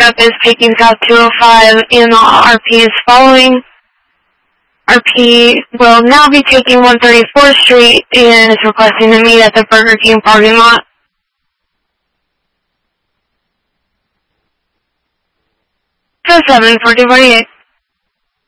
pickup is taking South 205 and the RP is following. RP will now be taking 134th Street and is requesting to meet at the Burger King parking lot. 07 for 248.